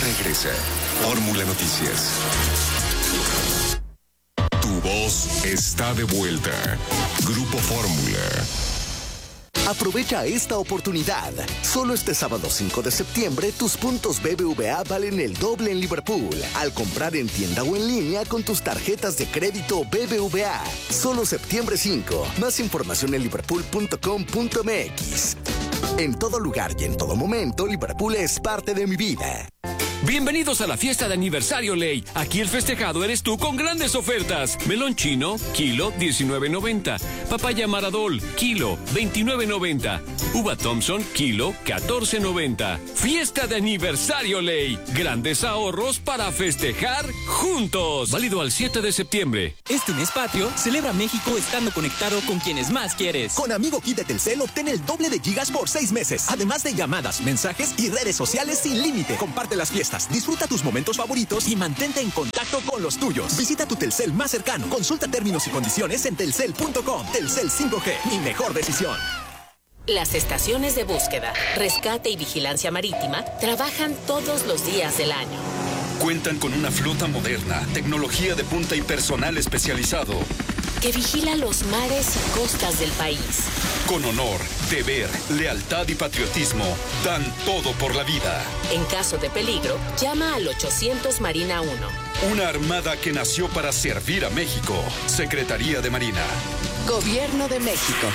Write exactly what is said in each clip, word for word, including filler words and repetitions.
regresa. Fórmula Noticias. Tu voz está de vuelta. Grupo Fórmula. Aprovecha esta oportunidad. Solo este sábado cinco de septiembre, tus puntos B B V A valen el doble en Liverpool al comprar en tienda o en línea con tus tarjetas de crédito B B V A. Solo septiembre cinco. Más información en liverpool punto com punto m x. En todo lugar y en todo momento, Liverpool es parte de mi vida. Bienvenidos a la fiesta de aniversario Ley. Aquí el festejado eres tú con grandes ofertas. Melón chino, kilo, diecinueve noventa. Papaya Maradol, kilo, veintinueve noventa. Uva Thompson, kilo, catorce noventa. Fiesta de aniversario Ley. Grandes ahorros para festejar juntos. Válido al siete de septiembre. Este mes patrio, celebra México estando conectado con quienes más quieres. Con Amigo Kit de Telcel obtén el doble de gigas por seis meses. Además de llamadas, mensajes y redes sociales sin límite. Comparte las fiestas. Disfruta tus momentos favoritos y mantente en contacto con los tuyos. Visita tu Telcel más cercano. Consulta términos y condiciones en telcel punto com. Telcel cinco G, mi mejor decisión. Las estaciones de búsqueda, rescate y vigilancia marítima trabajan todos los días del año. Cuentan con una flota moderna, tecnología de punta y personal especializado que vigila los mares y costas del país. Con honor, deber, lealtad y patriotismo, dan todo por la vida. En caso de peligro, llama al ochocientos Marina uno. Una armada que nació para servir a México. Secretaría de Marina. Gobierno de México.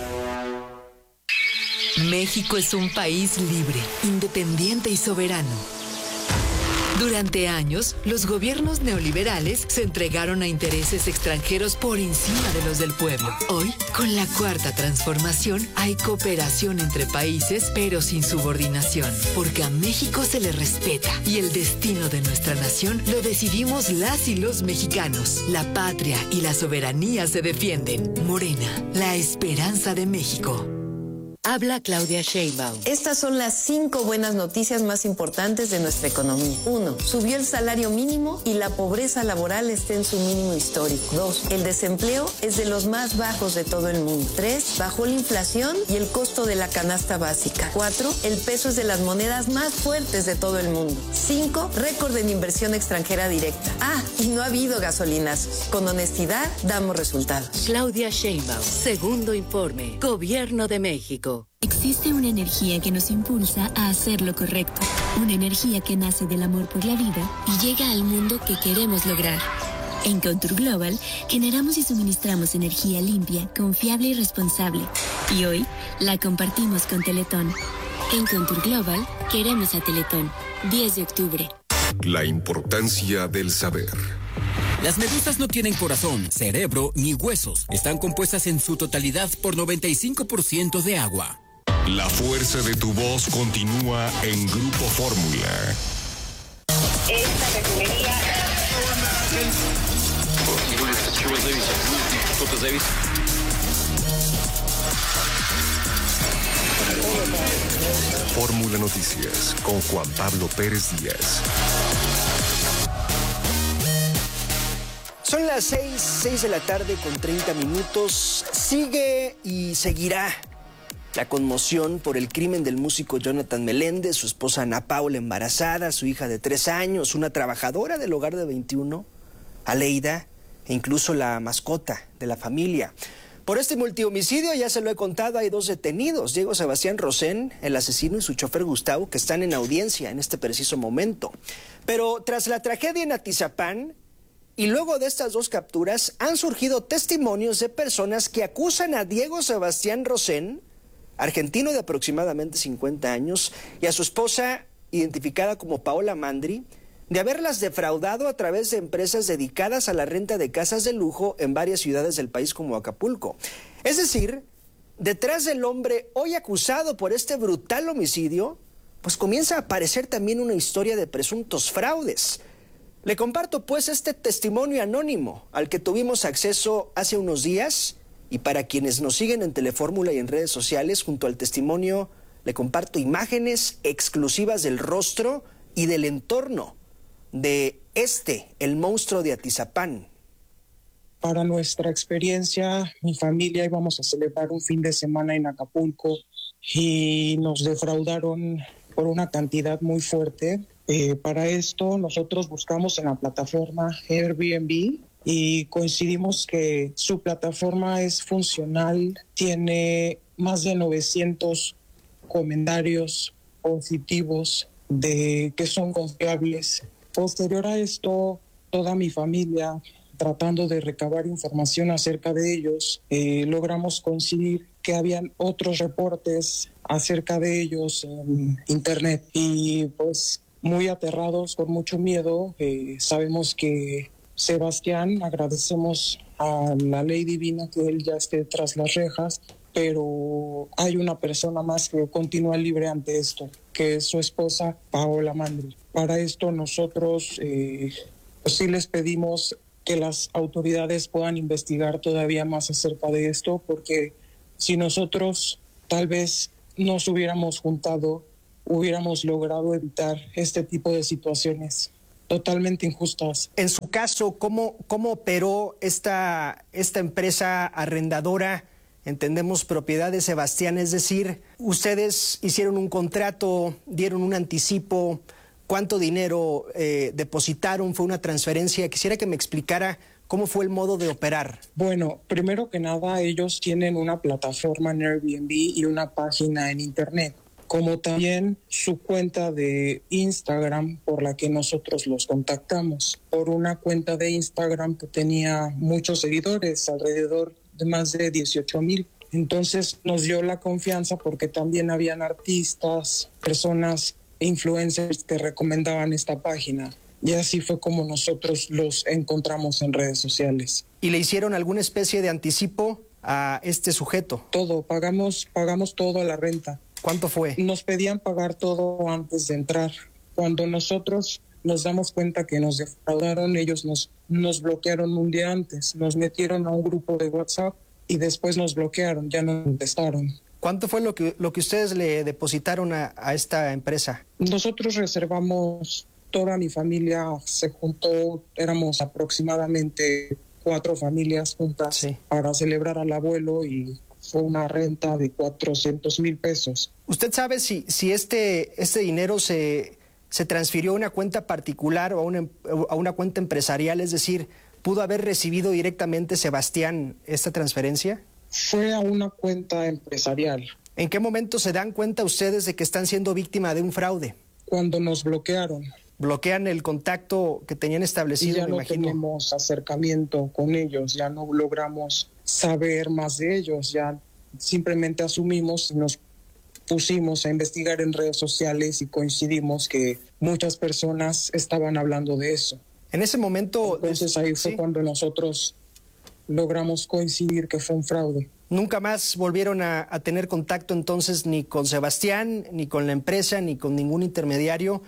México es un país libre, independiente y soberano. Durante años, los gobiernos neoliberales se entregaron a intereses extranjeros por encima de los del pueblo. Hoy, con la cuarta transformación, hay cooperación entre países, pero sin subordinación, porque a México se le respeta y el destino de nuestra nación lo decidimos las y los mexicanos. La patria y la soberanía se defienden. Morena, la esperanza de México. Habla Claudia Sheinbaum. Estas son las cinco buenas noticias más importantes de nuestra economía. Uno, subió el salario mínimo y la pobreza laboral está en su mínimo histórico. Dos, el desempleo es de los más bajos de todo el mundo. Tres, bajó la inflación y el costo de la canasta básica. Cuatro, el peso es de las monedas más fuertes de todo el mundo. Cinco, récord en inversión extranjera directa. Ah, y no ha habido gasolinazos. Con honestidad, damos resultados. Claudia Sheinbaum, segundo informe. Gobierno de México. Existe una energía que nos impulsa a hacer lo correcto. Una energía que nace del amor por la vida y llega al mundo que queremos lograr. En Contour Global generamos y suministramos energía limpia, confiable y responsable. Y hoy la compartimos con Teletón. En Contour Global queremos a Teletón. diez de octubre. La importancia del saber. Las medusas no tienen corazón, cerebro ni huesos. Están compuestas en su totalidad por noventa y cinco por ciento de agua. La fuerza de tu voz continúa en Grupo Fórmula. Esta refinería... Fórmula Noticias con Juan Pablo Pérez Díaz. Son las seis, seis de la tarde con treinta minutos. Sigue y seguirá la conmoción por el crimen del músico Jonathan Meléndez, su esposa Ana Paula embarazada, su hija de tres años, una trabajadora del hogar de veintiuno, Aleida, e incluso la mascota de la familia. Por este multihomicidio, ya se lo he contado, hay dos detenidos, Diego Sebastián Rosén, el asesino, y su chofer Gustavo, que están en audiencia en este preciso momento. Pero tras la tragedia en Atizapán, y luego de estas dos capturas, han surgido testimonios de personas que acusan a Diego Sebastián Rosén, argentino de aproximadamente cincuenta años, y a su esposa, identificada como Paola Mandri, de haberlas defraudado a través de empresas dedicadas a la renta de casas de lujo en varias ciudades del país como Acapulco. Es decir, detrás del hombre hoy acusado por este brutal homicidio, pues comienza a aparecer también una historia de presuntos fraudes. Le comparto pues este testimonio anónimo al que tuvimos acceso hace unos días, y para quienes nos siguen en Telefórmula y en redes sociales, junto al testimonio le comparto imágenes exclusivas del rostro y del entorno de este, el monstruo de Atizapán. Para nuestra experiencia, mi familia íbamos a celebrar un fin de semana en Acapulco y nos defraudaron por una cantidad muy fuerte. Eh, para esto nosotros buscamos en la plataforma Airbnb y coincidimos que su plataforma es funcional, tiene más de novecientos comentarios positivos de que son confiables. Posterior a esto, toda mi familia, tratando de recabar información acerca de ellos, eh, logramos coincidir que habían otros reportes acerca de ellos en internet y pues muy aterrados, con mucho miedo. Eh, sabemos que Sebastián, agradecemos a la ley divina que él ya esté tras las rejas, pero hay una persona más que continúa libre ante esto, que es su esposa Paola Mandri. Para esto nosotros eh, pues sí les pedimos que las autoridades puedan investigar todavía más acerca de esto, porque si nosotros tal vez nos hubiéramos juntado, hubiéramos logrado evitar este tipo de situaciones totalmente injustas. En su caso, ¿cómo, cómo operó esta, esta empresa arrendadora? Entendemos propiedad de Sebastián, es decir, ustedes hicieron un contrato, dieron un anticipo, ¿cuánto dinero eh, depositaron? ¿Fue una transferencia? Quisiera que me explicara cómo fue el modo de operar. Bueno, primero que nada, ellos tienen una plataforma en Airbnb y una página en internet, como también su cuenta de Instagram por la que nosotros los contactamos, por una cuenta de Instagram que tenía muchos seguidores, alrededor de más de dieciocho mil. Entonces nos dio la confianza porque también habían artistas, personas, influencers que recomendaban esta página. Y así fue como nosotros los encontramos en redes sociales. ¿Y le hicieron alguna especie de anticipo a este sujeto? Todo, pagamos, pagamos todo a la renta. ¿Cuánto fue? Nos pedían pagar todo antes de entrar. Cuando nosotros nos damos cuenta que nos defraudaron, ellos nos, nos bloquearon un día antes. Nos metieron a un grupo de WhatsApp y después nos bloquearon, ya no contestaron. ¿Cuánto fue lo que, lo que ustedes le depositaron a, a esta empresa? Nosotros reservamos, toda mi familia se juntó, éramos aproximadamente cuatro familias juntas sí. para celebrar al abuelo y fue una renta de cuatrocientos mil pesos. ¿Usted sabe si, si este, este dinero se, se transfirió a una cuenta particular o a una, a una cuenta empresarial? Es decir, ¿pudo haber recibido directamente Sebastián esta transferencia? Fue a una cuenta empresarial. ¿En qué momento se dan cuenta ustedes de que están siendo víctima de un fraude? Cuando nos bloquearon. Bloquean el contacto que tenían establecido, y ya me no imagino. tenemos acercamiento con ellos, ya no logramos saber más de ellos, ya simplemente asumimos y nos pusimos a investigar en redes sociales y coincidimos que muchas personas estaban hablando de eso. En ese momento... Entonces ahí fue ¿sí? cuando nosotros logramos coincidir que fue un fraude. ¿Nunca más volvieron a, a tener contacto entonces ni con Sebastián, ni con la empresa, ni con ningún intermediario?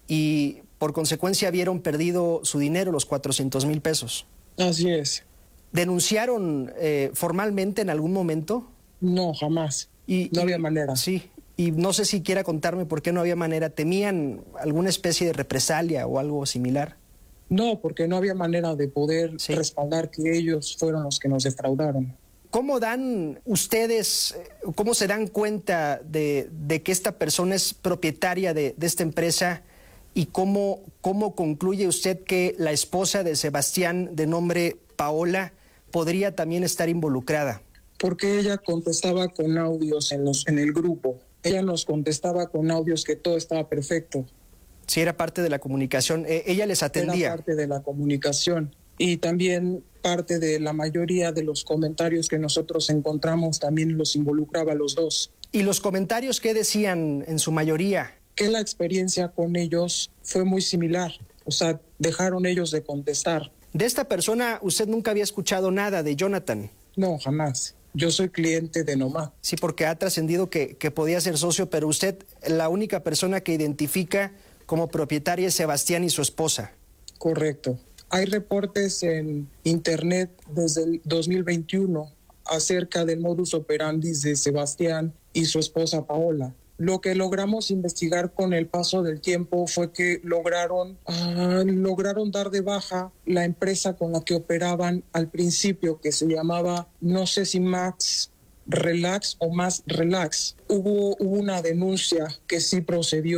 Y por consecuencia vieron perdido su dinero, los cuatrocientos mil pesos. Así es. ¿Denunciaron eh, formalmente en algún momento? No, jamás. Y, no y, había manera. Sí, y no sé si quiera contarme por qué no había manera. ¿Temían alguna especie de represalia o algo similar? No, porque no había manera de poder sí. respaldar que ellos fueron los que nos defraudaron. ¿Cómo dan ustedes, cómo se dan cuenta de, de que esta persona es propietaria de, de esta empresa? ¿Y cómo, cómo concluye usted que la esposa de Sebastián, de nombre Paola, podría también estar involucrada? Porque ella contestaba con audios en, los, en el grupo. Ella nos contestaba con audios que todo estaba perfecto. Sí, era parte de la comunicación. Eh, ella les atendía. Era parte de la comunicación. Y también parte de la mayoría de los comentarios que nosotros encontramos también los involucraba a los dos. ¿Y los comentarios qué decían en su mayoría? Que la experiencia con ellos fue muy similar, o sea, dejaron ellos de contestar. ¿De esta persona usted nunca había escuchado nada, de Jonathan? No, jamás. Yo soy cliente de Nomad. Sí, porque ha trascendido que, que podía ser socio, pero usted, la única persona que identifica como propietaria es Sebastián y su esposa. Correcto. Hay reportes en internet desde el dos mil veintiuno acerca del modus operandi de Sebastián y su esposa Paola. Lo que logramos investigar con el paso del tiempo fue que lograron, uh, lograron dar de baja la empresa con la que operaban al principio, que se llamaba, no sé si Max Relax o Más Relax. Hubo, hubo una denuncia que sí procedió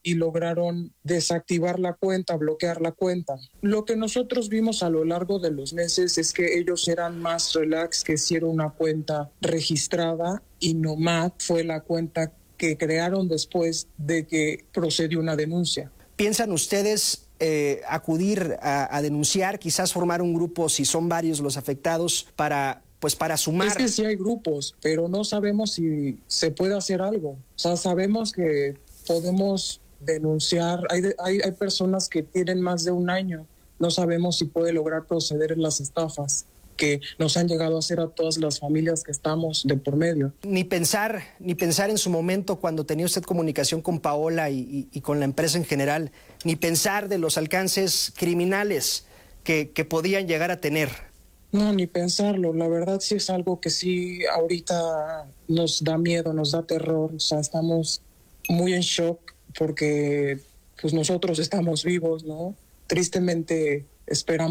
y lograron desactivar la cuenta, bloquear la cuenta. Lo que nosotros vimos a lo largo de los meses es que ellos eran más relax, que si era una cuenta registrada, y Nomad fue la cuenta que crearon después de que procedió una denuncia. ¿Piensan ustedes eh, acudir a, a denunciar, quizás formar un grupo, si son varios los afectados, para, pues para sumar? Es que sí hay grupos, pero no sabemos si se puede hacer algo. O sea, sabemos que podemos denunciar. Hay, hay, hay personas que tienen más de un año. No sabemos si puede lograr proceder en las estafas que nos han llegado a hacer a todas las familias que estamos de por medio. Ni pensar, ni pensar en su momento cuando tenía usted comunicación con Paola y, y, y con la empresa en general, ni pensar de los alcances criminales que, que podían llegar a tener. No, ni pensarlo. La verdad sí es algo que sí ahorita nos da miedo, nos da terror. O sea, estamos muy en shock porque pues nosotros estamos vivos, ¿no? Tristemente esperamos